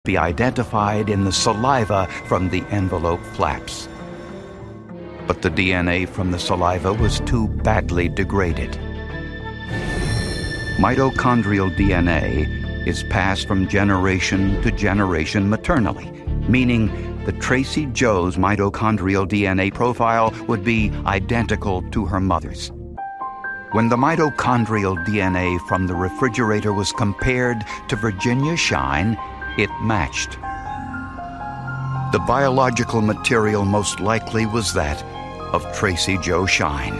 be identified in the saliva from the envelope flaps. But the DNA from the saliva was too badly degraded. Mitochondrial DNA is passed from generation to generation maternally, meaning that Tracy Joe's mitochondrial DNA profile would be identical to her mother's. When the mitochondrial DNA from the refrigerator was compared to Virginia Shine, it matched. The biological material most likely was that of Tracy Joe Shine.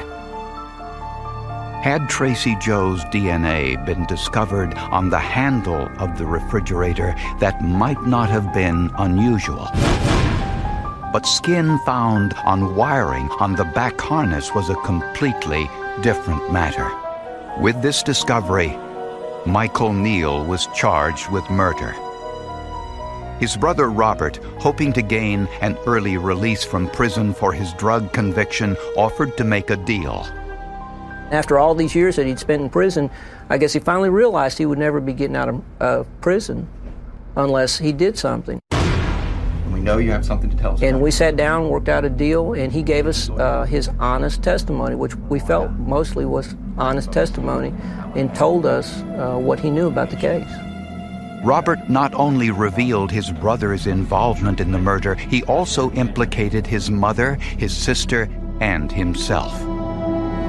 Had Tracy Joe's DNA been discovered on the handle of the refrigerator, that might not have been unusual. But skin found on wiring on the back harness was a completely different matter. With this discovery, Michael Neal was charged with murder. His brother Robert, hoping to gain an early release from prison for his drug conviction, offered to make a deal. After all these years that he'd spent in prison, I guess he finally realized he would never be getting out of prison unless he did something. And we know you have something to tell us. And we sat down, worked out a deal, and he gave us his honest testimony, which we felt mostly was honest testimony, and told us what he knew about the case. Robert not only revealed his brother's involvement in the murder, he also implicated his mother, his sister, and himself.